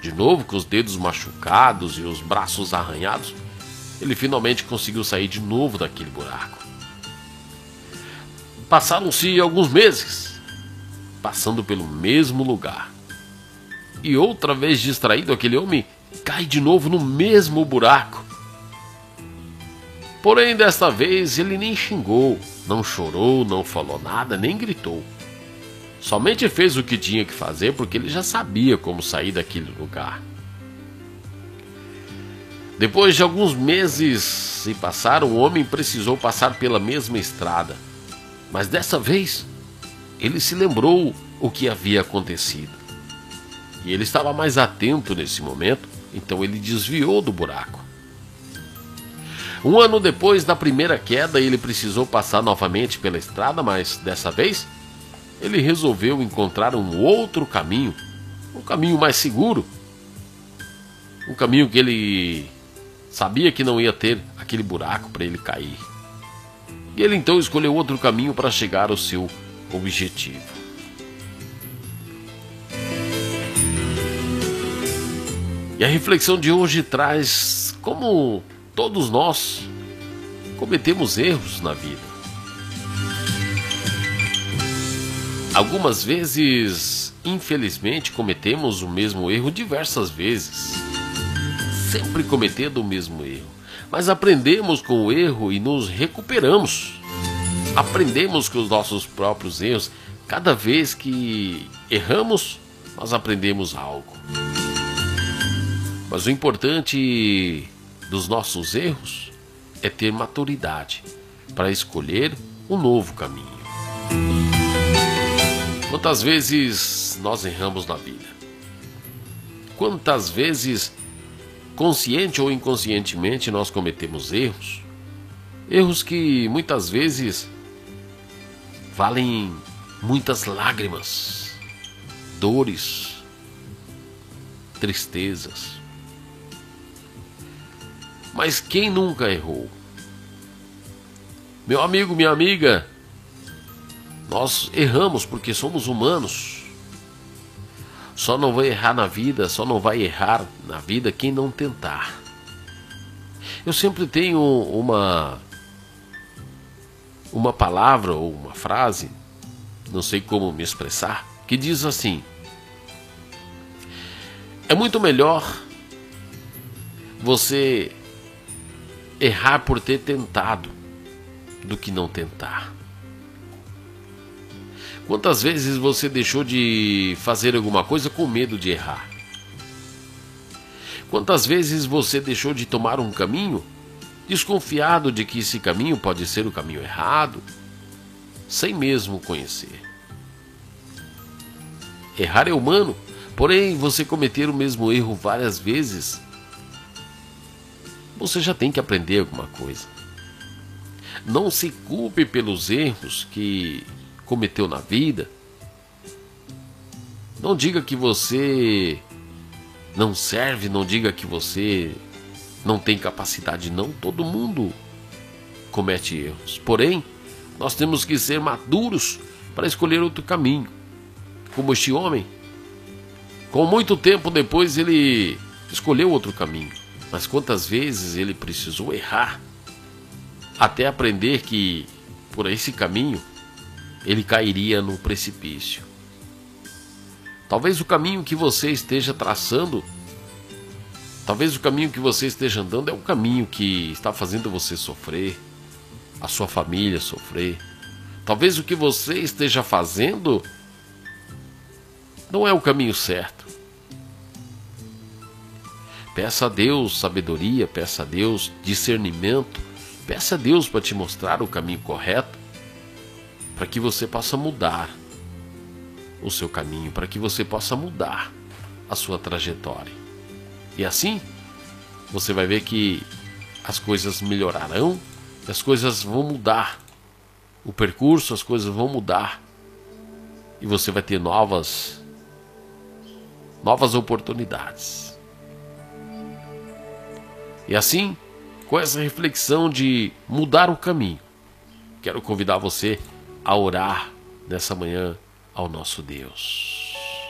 De novo, com os dedos machucados e os braços arranhados, ele finalmente conseguiu sair de novo daquele buraco. Passaram-se alguns meses, passando pelo mesmo lugar. E outra vez distraído, aquele homem cai de novo no mesmo buraco. Porém, desta vez ele nem xingou, não chorou, não falou nada, nem gritou. Somente fez o que tinha que fazer porque ele já sabia como sair daquele lugar. Depois de alguns meses se passaram, o homem precisou passar pela mesma estrada. Mas dessa vez, ele se lembrou o que havia acontecido. E ele estava mais atento nesse momento, então ele desviou do buraco. Um ano depois da primeira queda, ele precisou passar novamente pela estrada, mas dessa vez, ele resolveu encontrar um outro caminho, um caminho mais seguro. Um caminho que ele sabia que não ia ter aquele buraco para ele cair. E ele então escolheu outro caminho para chegar ao seu objetivo. E a reflexão de hoje traz como todos nós cometemos erros na vida. Algumas vezes, infelizmente, cometemos o mesmo erro diversas vezes. Sempre cometendo o mesmo erro. Mas aprendemos com o erro e nos recuperamos. Aprendemos com os nossos próprios erros. Cada vez que erramos, nós aprendemos algo. Mas o importante dos nossos erros é ter maturidade para escolher um novo caminho. Quantas vezes nós erramos na vida? Quantas vezes, consciente ou inconscientemente, nós cometemos erros? Erros que muitas vezes valem muitas lágrimas, dores, tristezas. Mas quem nunca errou? Meu amigo, minha amiga, nós erramos porque somos humanos. Só não vai errar na vida, só não vai errar na vida quem não tentar. Eu sempre tenho uma palavra ou uma frase, não sei como me expressar, que diz assim: é muito melhor você errar por ter tentado do que não tentar. Quantas vezes você deixou de fazer alguma coisa com medo de errar? Quantas vezes você deixou de tomar um caminho desconfiado de que esse caminho pode ser o caminho errado, sem mesmo conhecer? Errar é humano, porém você cometer o mesmo erro várias vezes, você já tem que aprender alguma coisa. Não se culpe pelos erros que cometeu na vida. Não diga que você não serve, não diga que você não tem capacidade. Não, todo mundo comete erros. Porém, nós temos que ser maduros para escolher outro caminho. Como este homem, com muito tempo depois ele escolheu outro caminho. Mas quantas vezes ele precisou errar até aprender que por esse caminho ele cairia no precipício. Talvez o caminho que você esteja traçando, talvez o caminho que você esteja andando é um caminho que está fazendo você sofrer, a sua família sofrer. Talvez o que você esteja fazendo não é o caminho certo. Peça a Deus sabedoria, peça a Deus discernimento, peça a Deus para te mostrar o caminho correto, para que você possa mudar o seu caminho, para que você possa mudar a sua trajetória. E assim, você vai ver que as coisas melhorarão, as coisas vão mudar, o percurso, as coisas vão mudar, e você vai ter novas oportunidades. E assim, com essa reflexão de mudar o caminho, quero convidar você a orar nessa manhã ao nosso Deus.